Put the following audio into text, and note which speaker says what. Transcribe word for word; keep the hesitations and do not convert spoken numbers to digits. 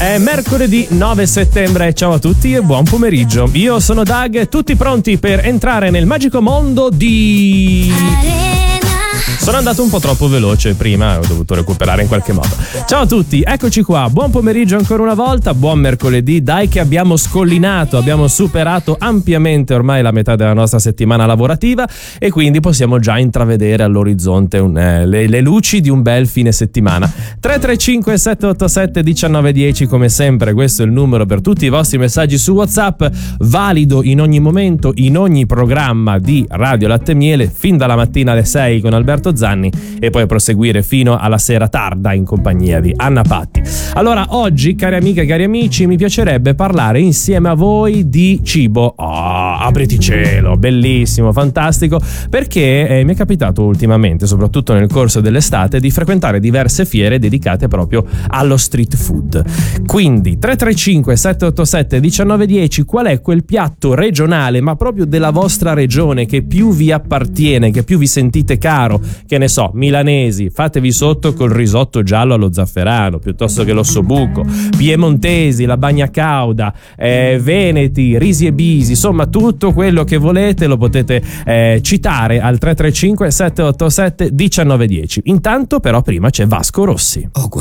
Speaker 1: È mercoledì nove settembre, ciao a tutti e buon pomeriggio. Io sono Doug, tutti pronti per entrare nel magico mondo di... Sono andato un po' troppo veloce prima, ho dovuto recuperare in qualche modo. Ciao a tutti, eccoci qua, buon pomeriggio ancora una volta, buon mercoledì. Dai che abbiamo scollinato, abbiamo superato ampiamente ormai la metà della nostra settimana lavorativa e quindi possiamo già intravedere all'orizzonte un, eh, le, le luci di un bel fine settimana. tre tre cinque sette otto sette uno nove uno zero, come sempre questo è il numero per tutti i vostri messaggi su WhatsApp, valido in ogni momento, in ogni programma di Radio Latte e Miele, fin dalla mattina alle sei con Alberto Zanni e poi proseguire fino alla sera tarda in compagnia di Anna Patti. Allora oggi, cari amiche e cari amici, mi piacerebbe parlare insieme a voi di cibo. Oh, apriti cielo, bellissimo, fantastico, perché eh, mi è capitato ultimamente, soprattutto nel corso dell'estate, di frequentare diverse fiere dedicate proprio allo street food. Quindi tre tre cinque sette otto sette uno nove uno zero, qual è quel piatto regionale, ma proprio della vostra regione, che più vi appartiene, che più vi sentite caro? Che ne so, milanesi, fatevi sotto col risotto giallo allo zafferano piuttosto che l'ossobuco, piemontesi, la bagna cauda, eh, veneti, risi e bisi, insomma tutto quello che volete lo potete eh, citare al tre tre cinque sette otto sette uno nove uno zero. Intanto però prima c'è Vasco Rossi.
Speaker 2: Ho